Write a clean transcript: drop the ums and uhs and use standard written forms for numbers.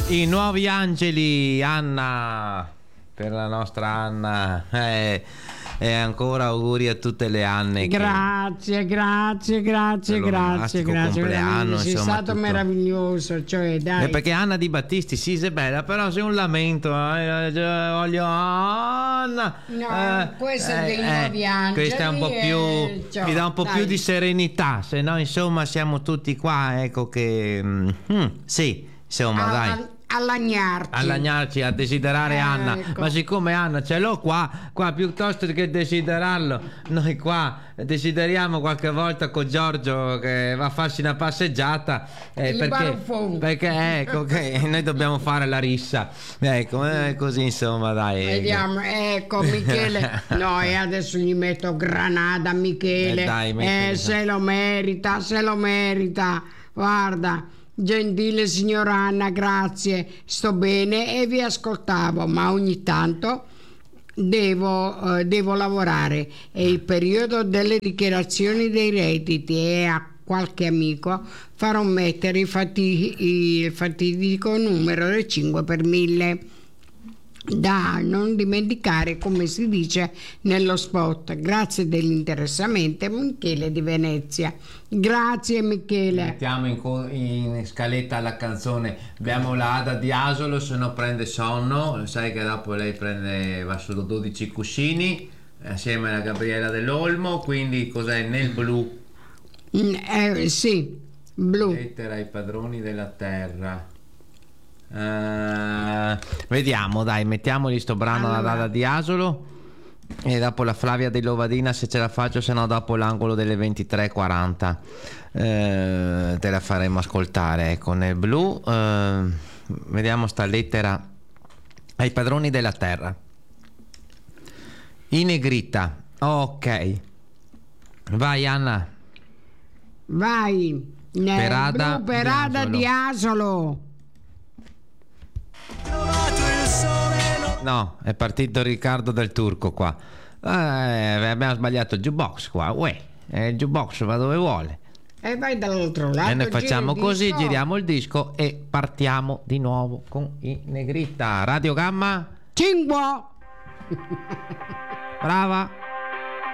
I nuovi angeli, Anna, per la nostra Anna, e ancora auguri a tutte le Anne. Grazie. Compleanno, sei insomma, stato tutto meraviglioso, cioè dai. perché Anna Di Battisti, sì, è bella, però sei un lamento, voglio Anna. No, questo è dei nuovi angeli. Questa è un po' più, mi dà un po' più di serenità, se no insomma siamo tutti qua, ecco che sì, insomma, dai. Allagnarci, A desiderare Anna, ecco. ma siccome Anna ce l'ho qua piuttosto che desiderarlo, noi qua desideriamo qualche volta con Giorgio che va a farsi una passeggiata, perché ecco che noi dobbiamo fare la rissa, ecco, così insomma, dai. Vediamo, ecco Michele, no, e adesso gli metto granata a Michele, dai, se lo merita, guarda. Gentile signora Anna, grazie, sto bene e vi ascoltavo, ma ogni tanto devo lavorare. È il periodo delle dichiarazioni dei redditi e a qualche amico farò mettere il fatidico numero del 5 per 1000. Da non dimenticare, come si dice nello spot. Grazie dell'interessamento, Michele di Venezia. Grazie Michele. Mettiamo in scaletta la canzone. Abbiamo la Ada di Asolo, se no prende sonno, sai che dopo lei va solo 12 cuscini assieme alla Gabriella dell'Olmo, quindi cos'è? Nel blu. Sì, blu. Lettera ai padroni della terra. Vediamo, dai, mettiamogli sto brano alla Dada di Asolo e dopo la Flavia di Lovadina se ce la faccio, se no dopo l'angolo delle 23:40 te la faremo ascoltare, ecco, nel blu. Vediamo sta lettera ai padroni della terra in negrita. Ok, vai Anna, vai per Ada di Asolo. No, è partito Riccardo del Turco qua. Abbiamo sbagliato il jukebox qua. Il jukebox va dove vuole. E vai dall'altro lato. E noi facciamo così, giriamo il disco e partiamo di nuovo con i Negrita. Radio Gamma. Cinque. Brava.